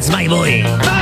That's my boy.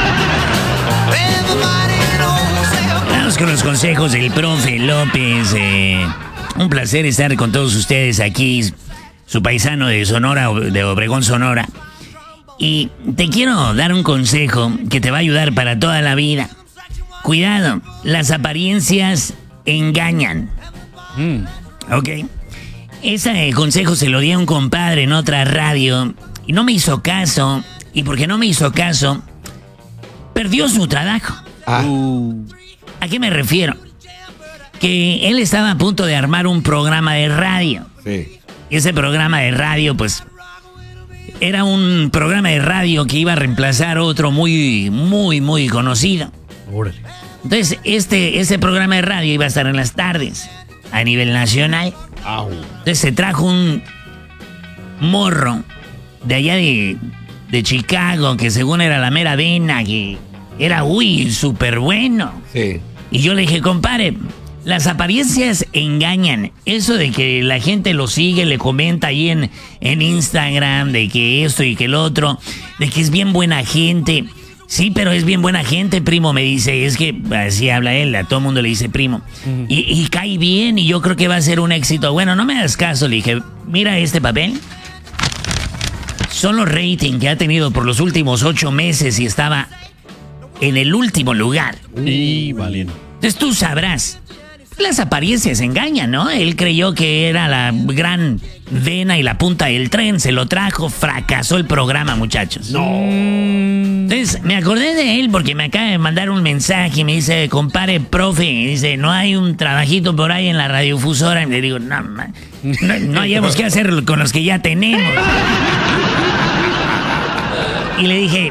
Vamos con los consejos del profe López. Un placer estar con todos ustedes aquí, su paisano de Sonora, de Obregón, Sonora. Y te quiero dar un consejo que te va a ayudar para toda la vida. Cuidado, las apariencias engañan. Ok. Ese consejo se lo di a un compadre en otra radio y no me hizo caso. Y porque no me hizo caso, perdió su trabajo. ¿A qué me refiero? Que él estaba a punto de armar un programa de radio. Sí. Y ese programa de radio, pues, era un programa de radio que iba a reemplazar otro muy conocido. Órale. Entonces, ese programa de radio iba a estar en las tardes, a nivel nacional. Entonces se trajo un morro de allá de Chicago, que según era la mera vena, que era, súper bueno. Sí. Y yo le dije, compadre, las apariencias engañan. Eso de que la gente lo sigue, le comenta ahí en Instagram, de que esto y que el otro, de que es bien buena gente. Sí, pero es bien buena gente, primo, me dice. Es que así habla él, a todo mundo le dice primo. Y cae bien y yo creo que va a ser un éxito. Bueno, no me hagas caso, le dije, mira este papel. Son los ratings que ha tenido por los últimos 8 meses y estaba en el último lugar. Y valiendo. Entonces tú sabrás. Las apariencias engañan, ¿no? Él creyó que era la gran vena y la punta del tren, se lo trajo, fracasó el programa, muchachos. No. Entonces me acordé de él porque me acaba de mandar un mensaje y me dice, compadre, profe, dice, ¿no hay un trabajito por ahí en la radiofusora? Y le digo, no hayamos que hacer con los que ya tenemos. Y le dije,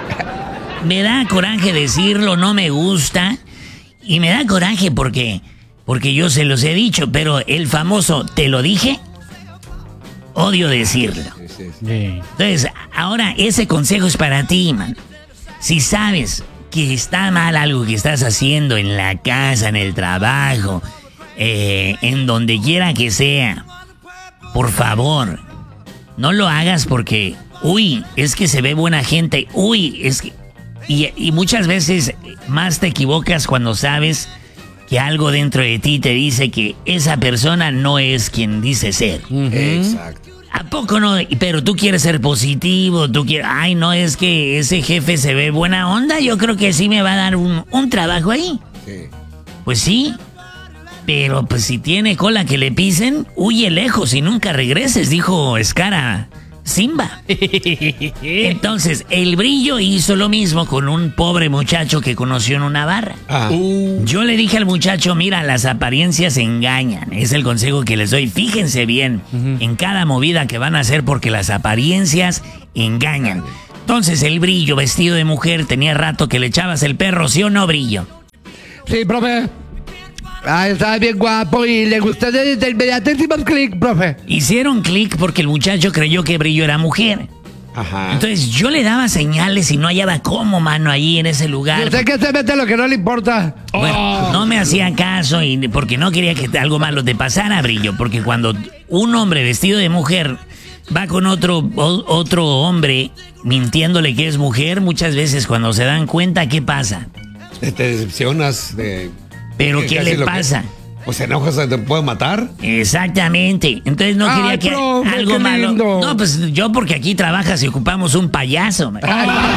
me da coraje decirlo, no me gusta. Y me da coraje porque yo se los he dicho, pero el famoso ¿te lo dije? Odio decirlo. Sí. Entonces, ahora ese consejo es para ti, man. Si sabes que está mal algo que estás haciendo en la casa, en el trabajo, en donde quiera que sea, por favor, no lo hagas porque, es que se ve buena gente, es que... Y muchas veces más te equivocas cuando sabes que algo dentro de ti te dice que esa persona no es quien dice ser. Exacto. ¿A poco no? Pero tú quieres ser positivo, no, es que ese jefe se ve buena onda, yo creo que sí me va a dar un trabajo ahí. Sí. Pues sí, pero pues si tiene cola que le pisen, huye lejos y nunca regreses, dijo Scar Simba. Entonces, el Brillo hizo lo mismo con un pobre muchacho que conoció en una barra. Yo le dije al muchacho, mira, las apariencias engañan. Es el consejo que les doy. Fíjense bien en cada movida que van a hacer porque las apariencias engañan. Entonces, el Brillo, vestido de mujer, tenía rato que le echabas el perro, ¿sí o no, Brillo? Sí, profe. Está bien guapo y le gustó desde el inmediatísimo clic, profe. Hicieron clic porque el muchacho creyó que Brillo era mujer. Ajá. Entonces yo le daba señales y no hallaba cómo, mano, ahí en ese lugar. Usted que se mete lo que no le importa. Bueno, no me hacía caso y porque no quería que algo malo te pasara, Brillo. Porque cuando un hombre vestido de mujer va con otro hombre mintiéndole que es mujer, muchas veces cuando se dan cuenta, ¿qué pasa? Te decepcionas de... ¿Pero qué le pasa? ¿O se enojas, te puede matar? Exactamente. Entonces no quería que profe, algo qué malo. lindo. No, pues yo porque aquí trabajas y ocupamos un payaso. Man.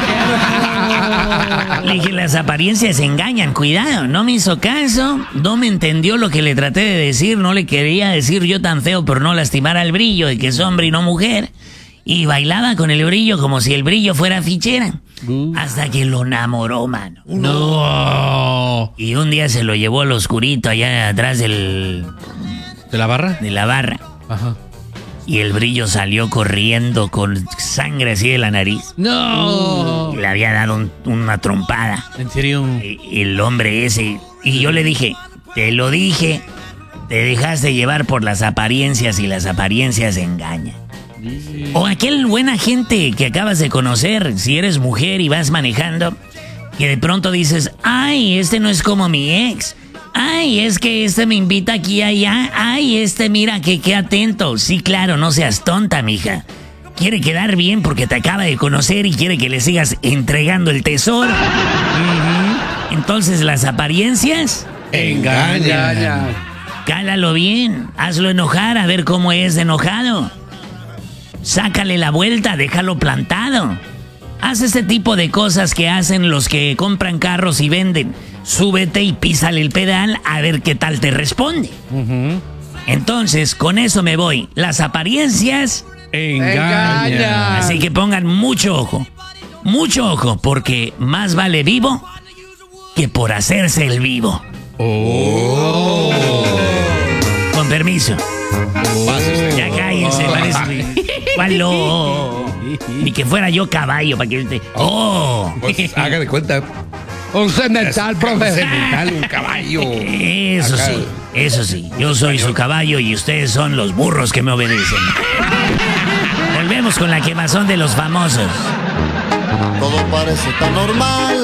Le dije, las apariencias engañan, cuidado. No me hizo caso, no me entendió lo que le traté de decir, no le quería decir yo tan feo por no lastimar al Brillo, de que es hombre y no mujer. Y bailaba con el Brillo como si el Brillo fuera fichera. Hasta que lo enamoró, mano. No. Y un día se lo llevó al oscurito allá atrás ¿De la barra? de la barra. Ajá. Y el Brillo salió corriendo con sangre así de la nariz. No. Y le había dado una trompada. ¿En serio? El hombre ese. Y yo le dije, te lo dije, te dejaste llevar por las apariencias y las apariencias engañan. O aquel buena gente que acabas de conocer, si eres mujer y vas manejando, que de pronto dices, ay, este no es como mi ex. Ay, es que este me invita aquí y allá. Ay, este mira que qué atento. Sí, claro, no seas tonta, mija. quiere quedar bien porque te acaba de conocer y quiere que le sigas entregando el tesoro. Entonces las apariencias, Engaña. cálalo bien, hazlo enojar a ver cómo es de enojado. Sácale la vuelta, déjalo plantado. Haz ese tipo de cosas que hacen los que compran carros y venden. Súbete y písale el pedal a ver qué tal te responde. Entonces, con eso me voy. Las apariencias, Engaña. así que pongan mucho ojo, porque más vale vivo que por hacerse el vivo. Con permiso. Ya cállense, parece. ¿Cuál lo? Ni que fuera yo caballo para que te. Pues haga de cuenta. Un cemental, Un profe. cemental, un caballo. Eso sí. Yo soy su caballo y ustedes son los burros que me obedecen. Volvemos con la quemazón de los famosos. Todo parece tan normal.